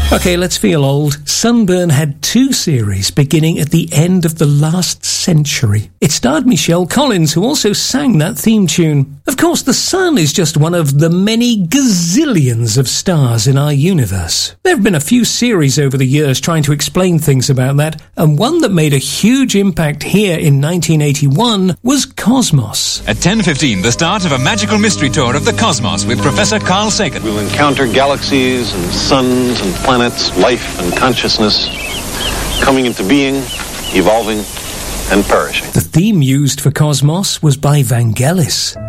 Okay, let's feel old. Sunburn had 2 series beginning at the end of the last century. It starred Michelle Collins, who also sang that theme tune. Of course, the sun is just one of the many gazillions of stars in our universe. There have been a few series over the years trying to explain things about that, and one that made a huge impact here in 1981 was Cosmos. At 10:15, the start of a magical mystery tour of the cosmos with Professor Carl Sagan. We'll encounter galaxies and suns and planets, life and consciousness, coming into being, evolving, and perishing. The theme used for Cosmos was by Vangelis.